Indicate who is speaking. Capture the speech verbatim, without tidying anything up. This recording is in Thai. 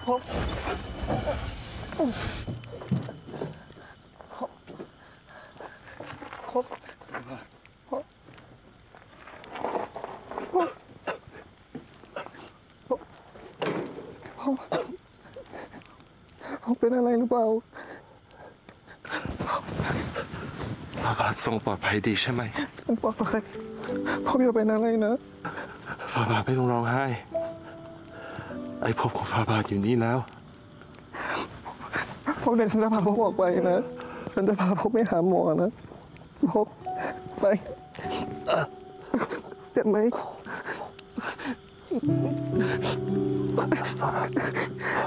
Speaker 1: พบพบพบเป็นอะไรหรือเปล่า
Speaker 2: ฟาบาททรงปลอดภัยดีใช่ไหม
Speaker 1: ปลอดภัยพบอย่าเป็นอะไรนะ
Speaker 2: ฟาบาทไม่ต้องร้องไห้ไอ้พบของฟาบาทอยู่นี่แล้ว
Speaker 1: พบเดี๋ยวฉันจะพาพบออกไปนะฉันจะพาพบไปหาหมอนะพบไปเจ็บไหม